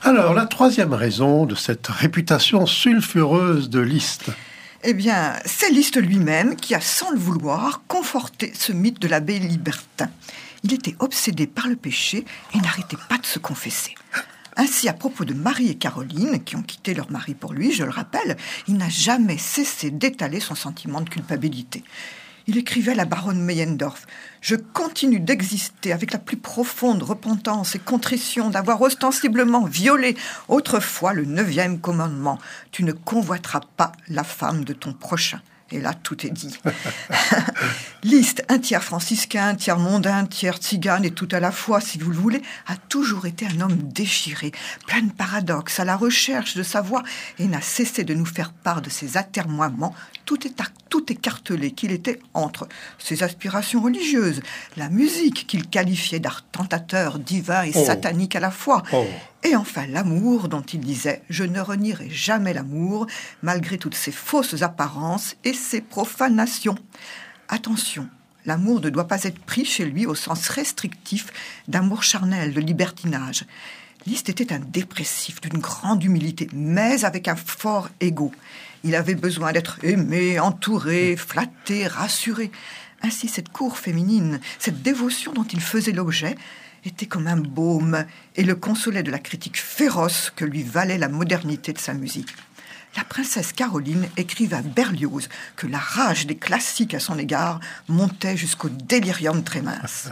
Alors, la troisième raison de cette réputation sulfureuse de Liszt. Eh bien, c'est Liszt lui-même qui a, sans le vouloir, conforté ce mythe de l'abbé libertin. Il était obsédé par le péché et n'arrêtait pas de se confesser. Ainsi, à propos de Marie et Caroline, qui ont quitté leur mari pour lui, je le rappelle, il n'a jamais cessé d'étaler son sentiment de culpabilité. Il écrivait à la baronne Meyendorff « Je continue d'exister avec la plus profonde repentance et contrition d'avoir ostensiblement violé autrefois le 9e commandement. Tu ne convoiteras pas la femme de ton prochain. » Et là, tout est dit. Liszt, un tiers franciscain, un tiers mondain, un tiers tzigane et tout à la fois, si vous le voulez, a toujours été un homme déchiré, plein de paradoxes, à la recherche de sa voie, et n'a cessé de nous faire part de ses atermoiements, tout écartelé qu'il était entre ses aspirations religieuses, la musique qu'il qualifiait d'art tentateur, divin et satanique à la fois, et enfin l'amour dont il disait « Je ne renierai jamais l'amour, malgré toutes ses fausses apparences et ses profanations. » Attention, l'amour ne doit pas être pris chez lui au sens restrictif d'amour charnel, de libertinage. Liszt était un dépressif d'une grande humilité, mais avec un fort ego. Il avait besoin d'être aimé, entouré, flatté, rassuré. Ainsi, cette cour féminine, cette dévotion dont il faisait l'objet, était comme un baume et le consolait de la critique féroce que lui valait la modernité de sa musique. La princesse Caroline écrivait à Berlioz que la rage des classiques à son égard montait jusqu'au délirium tremens.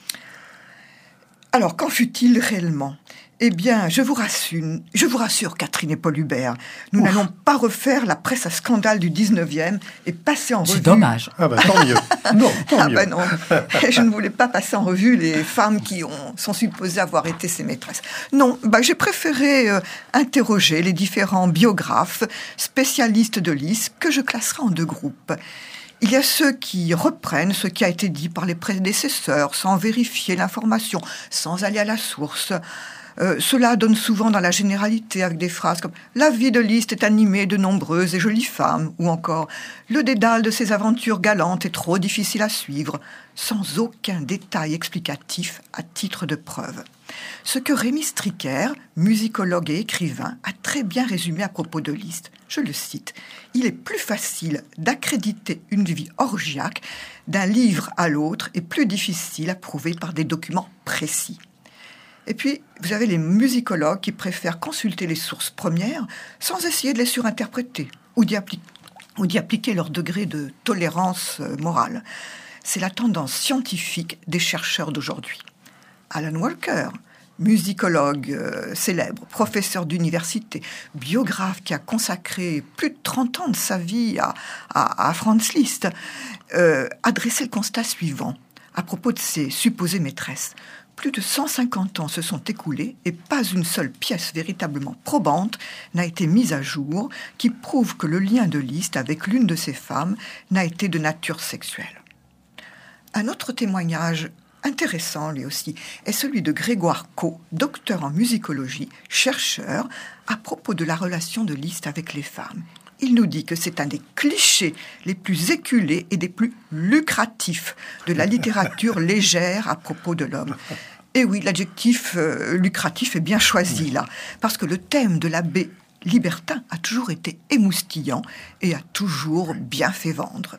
Alors, qu'en fut-il réellement ? Eh bien, je vous rassure, Catherine et Paul Hubert, nous n'allons pas refaire la presse à scandale du 19e et passer en revue... C'est dommage. Ah ben, tant mieux. Non, tant mieux. Ben non, je ne voulais pas passer en revue les femmes qui sont supposées avoir été ses maîtresses. Non, j'ai préféré interroger les différents biographes, spécialistes de Liszt, que je classerai en 2 groupes. Il y a ceux qui reprennent ce qui a été dit par les prédécesseurs, sans vérifier l'information, sans aller à la source. Cela donne souvent dans la généralité avec des phrases comme « La vie de Liszt est animée de nombreuses et jolies femmes » ou encore « Le dédale de ses aventures galantes est trop difficile à suivre » sans aucun détail explicatif à titre de preuve. Ce que Rémy Stricker, musicologue et écrivain, a très bien résumé à propos de Liszt. Je le cite. « Il est plus facile d'accréditer une vie orgiaque d'un livre à l'autre et plus difficile à prouver par des documents précis. » Et puis, vous avez les musicologues qui préfèrent consulter les sources premières sans essayer de les surinterpréter ou d'y appliquer leur degré de tolérance morale. C'est la tendance scientifique des chercheurs d'aujourd'hui. Alan Walker, musicologue célèbre, professeur d'université, biographe qui a consacré plus de 30 ans de sa vie à Franz Liszt, a dressé le constat suivant à propos de ses supposées maîtresses. Plus de 150 ans se sont écoulés et pas une seule pièce véritablement probante n'a été mise à jour qui prouve que le lien de Liszt avec l'une de ses femmes n'a été de nature sexuelle. Un autre témoignage intéressant, lui aussi, est celui de Grégoire Caux, docteur en musicologie, chercheur, à propos de la relation de Liszt avec les femmes. Il nous dit que c'est un des clichés les plus éculés et des plus lucratifs de la littérature légère à propos de l'homme. Et oui, l'adjectif lucratif est bien choisi là, parce que le thème de l'abbé libertin a toujours été émoustillant et a toujours bien fait vendre.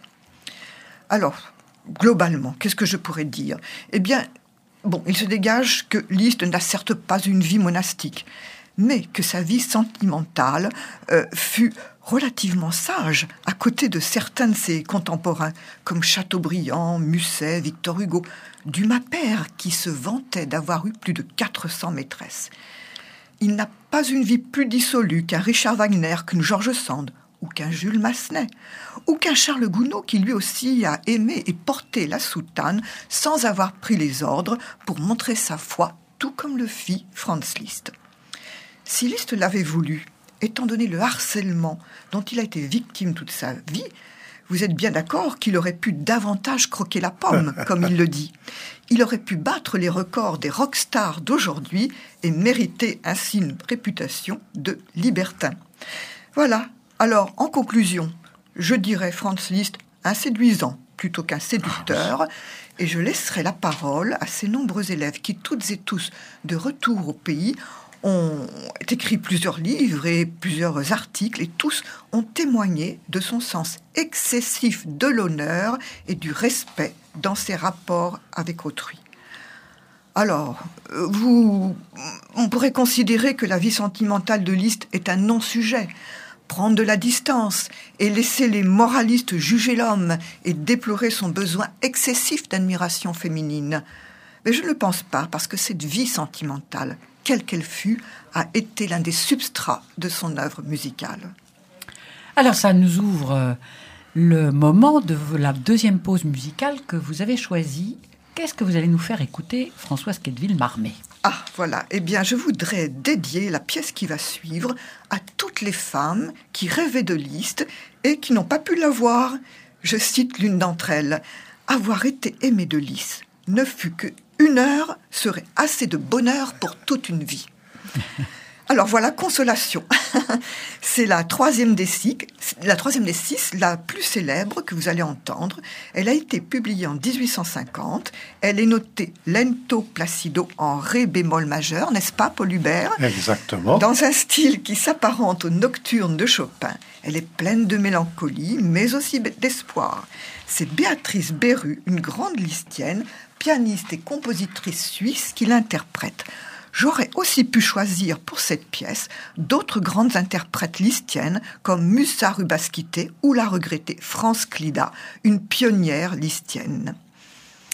Alors, globalement, qu'est-ce que je pourrais dire ? Eh bien, il se dégage que Liszt n'a certes pas une vie monastique, mais que sa vie sentimentale fut relativement sage à côté de certains de ses contemporains, comme Chateaubriand, Musset, Victor Hugo, Dumas père qui se vantait d'avoir eu plus de 400 maîtresses. Il n'a pas une vie plus dissolue qu'un Richard Wagner, qu'une George Sand, ou qu'un Jules Massenet, ou qu'un Charles Gounod qui lui aussi a aimé et porté la soutane sans avoir pris les ordres pour montrer sa foi, tout comme le fit Franz Liszt. Si Liszt l'avait voulu, étant donné le harcèlement dont il a été victime toute sa vie, vous êtes bien d'accord qu'il aurait pu davantage croquer la pomme, comme il le dit. Il aurait pu battre les records des rockstars d'aujourd'hui et mériter ainsi une réputation de libertin. Voilà. Alors, en conclusion, je dirais Franz Liszt un séduisant plutôt qu'un séducteur, et je laisserai la parole à ces nombreux élèves qui, toutes et tous, de retour au pays, ont écrit plusieurs livres et plusieurs articles, et tous ont témoigné de son sens excessif de l'honneur et du respect dans ses rapports avec autrui. Alors, on pourrait considérer que la vie sentimentale de Liszt est un non-sujet, prendre de la distance et laisser les moralistes juger l'homme et déplorer son besoin excessif d'admiration féminine. Mais je ne le pense pas, parce que cette vie sentimentale, quelle qu'elle fût, a été l'un des substrats de son œuvre musicale. Alors ça nous ouvre le moment de la deuxième pause musicale que vous avez choisie. Qu'est-ce que vous allez nous faire écouter, Françoise Quetteville-Marmé ? Ah, voilà. Eh bien, je voudrais dédier la pièce qui va suivre à toutes les femmes qui rêvaient de Liszt et qui n'ont pas pu la voir. Je cite l'une d'entre elles. « Avoir été aimée de Liszt ne fut qu'une heure serait assez de bonheur pour toute une vie. » Alors voilà, Consolation. C'est la troisième des six, la plus célèbre que vous allez entendre. Elle a été publiée en 1850. Elle est notée lento placido en ré bémol majeur, n'est-ce pas, Paul Hubert ? Exactement. Dans un style qui s'apparente aux nocturnes de Chopin. Elle est pleine de mélancolie, mais aussi d'espoir. C'est Béatrice Beru, une grande lisztienne, pianiste et compositrice suisse, qui l'interprète. J'aurais aussi pu choisir pour cette pièce d'autres grandes interprètes lisztiennes comme Musa Rubaskite ou la regrettée France Klida, une pionnière lisztienne.